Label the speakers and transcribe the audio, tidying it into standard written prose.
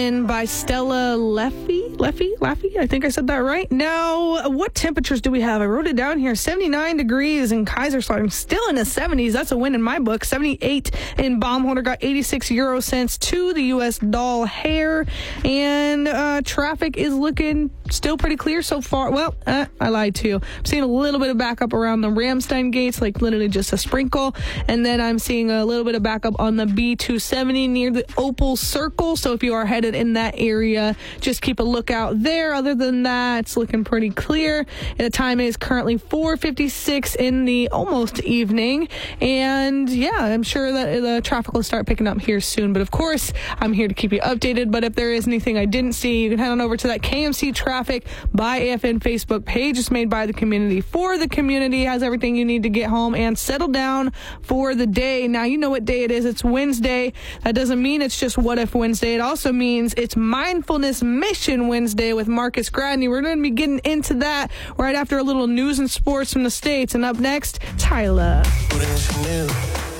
Speaker 1: by Stella Leffy. I think I said that right. Now, what temperatures do we have? I wrote it down here. 79 degrees in Kaiserslautern. Still in the 70s. That's a win in my book. 78 in Baumholder. Got 86 euro cents to the U.S. doll hair. And traffic is looking still pretty clear so far. Well, I lied to you. I'm seeing a little bit of backup around the Ramstein gates, like literally just a sprinkle. And then I'm seeing a little bit of backup on the B270 near the Opal Circle. So if you are headed in that area, just keep a lookout there. Other than that, it's looking pretty clear. And the time is currently 4:56 in the almost evening. And yeah, I'm sure that the traffic will start picking up here soon. But of course, I'm here to keep you updated. But if there is anything I didn't see, you can head on over to that KMC Traffic by AFN Facebook page. It's made by the community for the community. It has everything you need to get home and settle down for the day. Now, you know what day it is. It's Wednesday. That doesn't mean it's just What If Wednesday. It also means it's Mindfulness Mission Wednesday with Marcus Gradney. We're going to be getting into that right after a little news and sports from the States. And up next, Tyler.